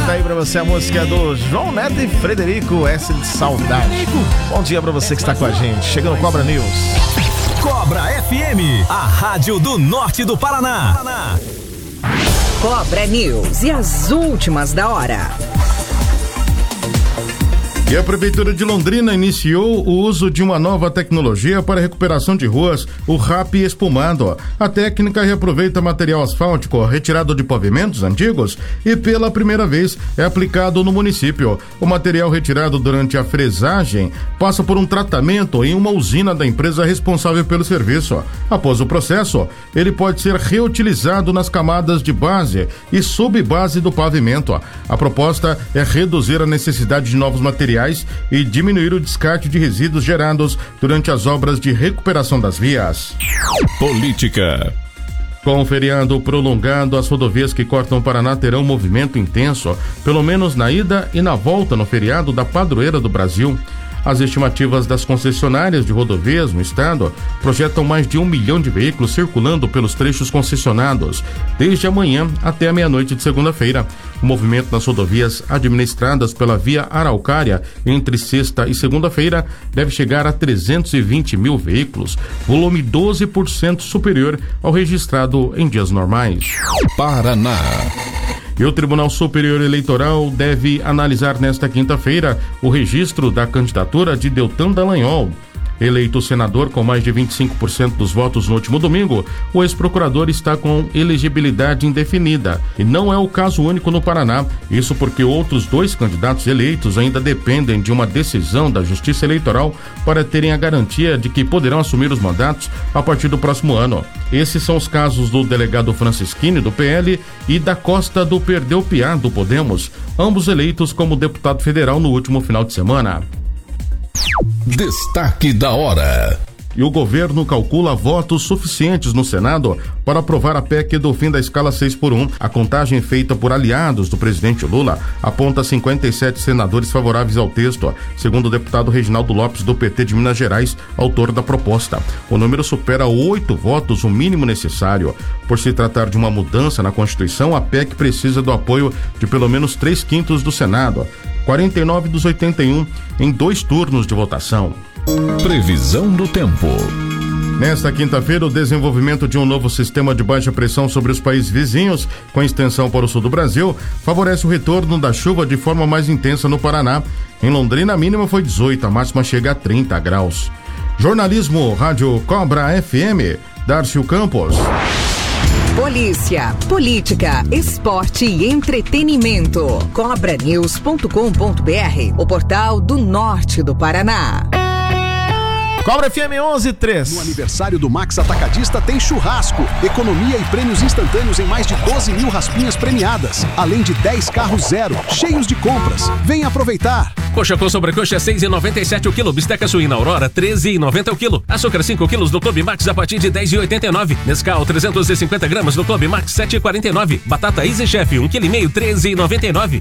tá aí pra você a música do João Neto e Frederico, S de Saudade. Bom dia pra você que está com a gente. Chega no Cobra News. Cobra FM, a rádio do norte do Paraná. Cobra News e as últimas da hora. E a Prefeitura de Londrina iniciou o uso de uma nova tecnologia para a recuperação de ruas, o RAP espumado. A técnica reaproveita material asfáltico retirado de pavimentos antigos e pela primeira vez é aplicado no município. O material retirado durante a fresagem passa por um tratamento em uma usina da empresa responsável pelo serviço. Após o processo, ele pode ser reutilizado nas camadas de base e subbase do pavimento. A proposta é reduzir a necessidade de novos materiais e diminuir o descarte de resíduos gerados durante as obras de recuperação das vias. Política. Com o feriado prolongado, as rodovias que cortam o Paraná terão movimento intenso, pelo menos na ida e na volta no feriado da Padroeira do Brasil. As estimativas das concessionárias de rodovias no estado projetam mais de 1 milhão de veículos circulando pelos trechos concessionados, desde amanhã até a meia-noite de segunda-feira. O movimento nas rodovias administradas pela Via Araucária entre sexta e segunda-feira deve chegar a 320 mil veículos, volume 12% superior ao registrado em dias normais. Paraná. E o Tribunal Superior Eleitoral deve analisar nesta quinta-feira o registro da candidatura de Deltan Dallagnol. Eleito senador com mais de 25% dos votos no último domingo, o ex-procurador está com elegibilidade indefinida. E não é o caso único no Paraná. Isso porque outros 2 candidatos eleitos ainda dependem de uma decisão da Justiça Eleitoral para terem a garantia de que poderão assumir os mandatos a partir do próximo ano. Esses são os casos do delegado Francisquini, do PL, e da Costa do Perdeu Piá, do Podemos, ambos eleitos como deputado federal no último final de semana. Destaque da hora. E o governo calcula votos suficientes no Senado para aprovar a PEC do fim da escala 6x1. A contagem feita por aliados do presidente Lula aponta 57 senadores favoráveis ao texto, segundo o deputado Reginaldo Lopes, do PT de Minas Gerais, autor da proposta. O número supera 8 votos, o mínimo necessário. Por se tratar de uma mudança na Constituição, a PEC precisa do apoio de pelo menos 3/5 do Senado, 49 dos 81, em 2 turnos de votação. Previsão do tempo. Nesta quinta-feira, o desenvolvimento de um novo sistema de baixa pressão sobre os países vizinhos, com extensão para o sul do Brasil, favorece o retorno da chuva de forma mais intensa no Paraná. Em Londrina, a mínima foi 18, a máxima chega a 30 graus. Jornalismo, Rádio Cobra FM, Darcio Campos. Polícia, política, esporte e entretenimento. Cobranews.com.br, o portal do norte do Paraná. Cobra FM 11:03. No aniversário do Max Atacadista tem churrasco, economia e prêmios instantâneos em mais de 12 mil raspinhas premiadas, além de 10 carros zero, cheios de compras. Vem aproveitar! Coxa com sobrecoxa 6,97 o quilo, bisteca suína Aurora 13,90 o quilo, açúcar 5 quilos no Clube Max a partir de 10,89, Nescau 350 gramas no Clube Max 7,49, batata Easy Chef 1,5 kg 13,99.